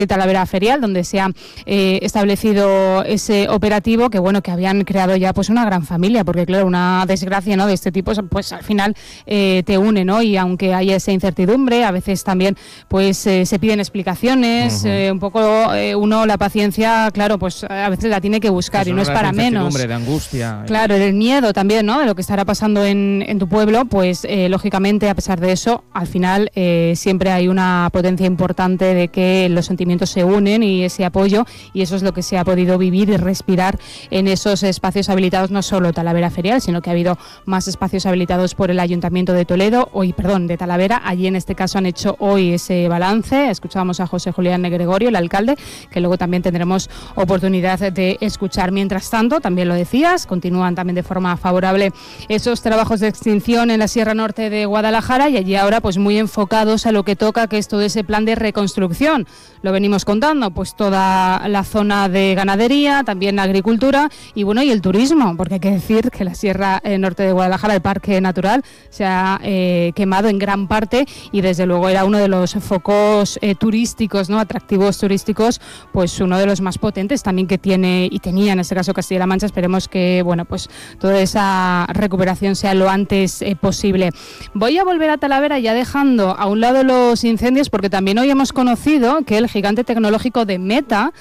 Talavera Ferial, donde se ha establecido ese operativo, que bueno, que habían creado ya pues una gran familia, porque claro, una desgracia, ¿no?, de este tipo, pues al final te une, ¿no? Y aunque hay esa incertidumbre, a veces también pues se piden explicaciones, un poco uno la paciencia, claro, pues a veces la tiene que buscar, y no es para menos. De angustia. Claro, el miedo también, ¿no?, de lo que estará pasando en tu pueblo, pues lógicamente, a pesar de eso, al final siempre hay una potencia importante de que los sentimientos se unen y ese apoyo, y eso es lo que se ha podido vivir y respirar en esos espacios habilitados, no solo Talavera Ferial, sino que ha habido más espacios habilitados por el Ayuntamiento de de Talavera. Allí en este caso han hecho hoy ese balance. Escuchábamos a José Julián Gregorio, el alcalde, que luego también tendremos oportunidad de escuchar. Mientras tanto, también lo decías, continúan también de forma favorable esos trabajos de extinción en la Sierra Norte de Guadalajara, y allí ahora pues muy enfocados a lo que toca, que es todo ese plan de reconstrucción. Lo venimos contando, pues toda la zona de ganadería, también agricultura y bueno, y el turismo, porque hay que decir que la Sierra Norte de Guadalajara, el Parque Natural, se ha quemado en gran parte, y desde luego era uno de los focos turísticos, ¿no?, atractivos turísticos, pues uno de los más potentes también que tiene y tenía en este caso Castilla-La Mancha. Esperemos que bueno, pues toda esa recuperación sea lo antes posible. Voy a volver a Talavera, ya dejando a un lado los incendios, porque también hoy hemos conocido que el gigante tecnológico de Meta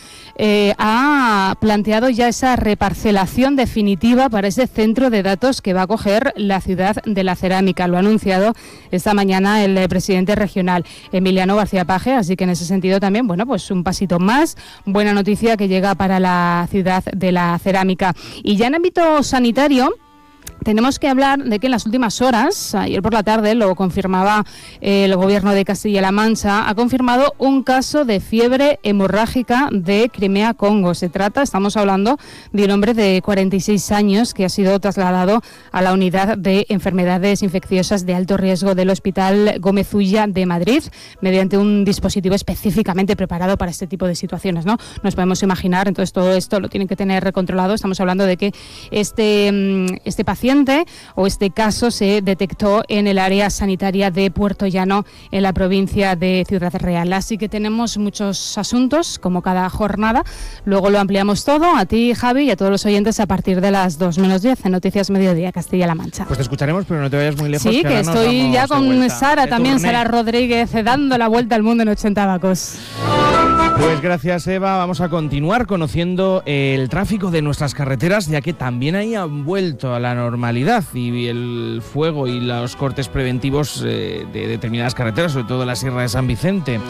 ha planteado ya esa reparcelación definitiva para ese centro de datos que va a acoger la ciudad de la cerámica. Lo ha anunciado esta mañana el presidente regional, Emiliano García Paje, así que en ese sentido también, bueno, pues un pasito más, buena noticia que llega para la ciudad de la cerámica. Y ya en ámbito sanitario, tenemos que hablar de que en las últimas horas, ayer por la tarde, lo confirmaba el Gobierno de Castilla-La Mancha, ha confirmado un caso de fiebre hemorrágica de Crimea-Congo. Estamos hablando de un hombre de 46 años que ha sido trasladado a la unidad de enfermedades infecciosas de alto riesgo del Hospital Gómez Ulla de Madrid, mediante un dispositivo específicamente preparado para este tipo de situaciones, ¿no? Nos podemos imaginar, entonces todo esto lo tienen que tener controlado. Estamos hablando de que este paciente o este caso se detectó en el área sanitaria de Puerto Llano, en la provincia de Ciudad Real. Así que tenemos muchos asuntos, como cada jornada. Luego lo ampliamos todo, a ti, Javi, y a todos los oyentes a partir de las 2:10 en Noticias Mediodía, Castilla-La Mancha. Pues te escucharemos, pero no te vayas muy lejos. Sí, que estoy ya con Sara también, Sara Rodríguez, dando la vuelta al mundo en 80 Abacos. Pues gracias, Eva. Vamos a continuar conociendo el tráfico de nuestras carreteras, ya que también ahí han vuelto a la normalidad, y el fuego y los cortes preventivos de determinadas carreteras, sobre todo la Sierra de San Vicente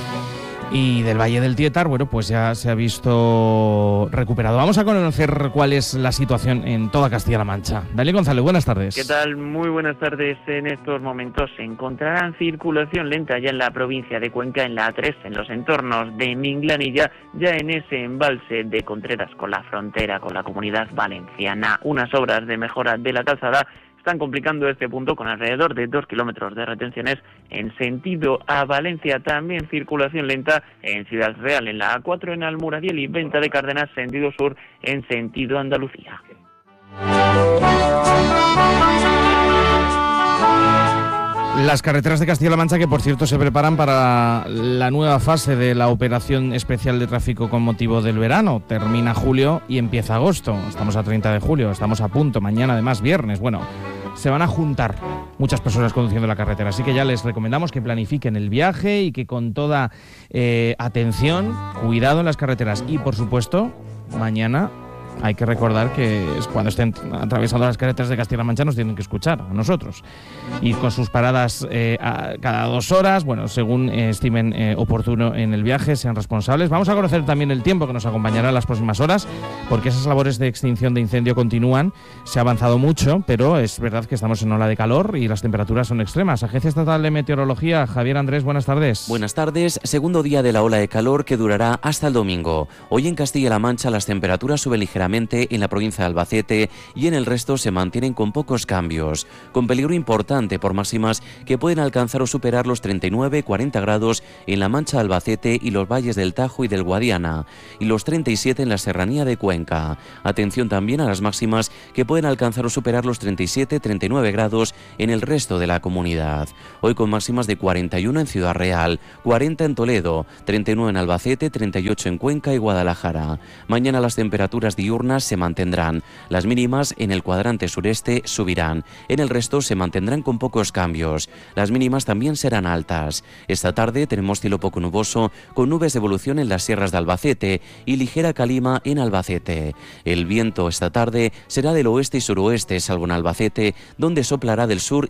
y del Valle del Tietar, bueno, pues ya se ha visto recuperado. Vamos a conocer cuál es la situación en toda Castilla-La Mancha. Daniel González, buenas tardes. ¿Qué tal? Muy buenas tardes. En estos momentos se encontrarán circulación lenta ya en la provincia de Cuenca, en la A3, en los entornos de Minglanilla, ya en ese embalse de Contreras con la frontera con la Comunidad Valenciana. Unas obras de mejora de la calzada están complicando este punto, con alrededor de 2 kilómetros de retenciones en sentido a Valencia. También circulación lenta en Ciudad Real, en la A4 en Almuradiel, y Venta de Cárdenas sentido sur en sentido Andalucía. Las carreteras de Castilla-La Mancha, que por cierto se preparan para la nueva fase de la operación especial de tráfico con motivo del verano. Termina julio y empieza agosto. Estamos a 30 de julio, estamos a punto. Mañana, además, viernes. Bueno, se van a juntar muchas personas conduciendo la carretera, así que ya les recomendamos que planifiquen el viaje y que con toda atención, cuidado en las carreteras. Y por supuesto, mañana hay que recordar que es cuando estén atravesando las carreteras de Castilla-La Mancha nos tienen que escuchar a nosotros, y con sus paradas cada 2 horas, bueno, según estimen oportuno en el viaje, sean responsables. Vamos a conocer también el tiempo que nos acompañará en las próximas horas, porque esas labores de extinción de incendio continúan. Se ha avanzado mucho, pero es verdad que estamos en ola de calor y las temperaturas son extremas. Agencia Estatal de Meteorología, Javier Andrés, buenas tardes. Buenas tardes. Segundo día de la ola de calor que durará hasta el domingo. Hoy en Castilla-La Mancha las temperaturas suben ligeramente ligeramente en la provincia de Albacete y en el resto se mantienen con pocos cambios, con peligro importante por máximas que pueden alcanzar o superar los 39-40 grados en la Mancha de Albacete y los valles del Tajo y del Guadiana, y los 37 en la serranía de Cuenca. Atención también a las máximas que pueden alcanzar o superar los 37-39 grados en el resto de la comunidad. Hoy con máximas de 41 en Ciudad Real, 40 en Toledo, 39 en Albacete, 38 en Cuenca y Guadalajara. Mañana las temperaturas diurnas se mantendrán. Las mínimas en el cuadrante sureste subirán. En el resto se mantendrán con pocos cambios. Las mínimas también serán altas. Esta tarde tenemos cielo poco nuboso, con nubes de evolución en las sierras de Albacete y ligera calima en Albacete. El viento esta tarde será del oeste y suroeste, salvo en Albacete, donde soplará del sur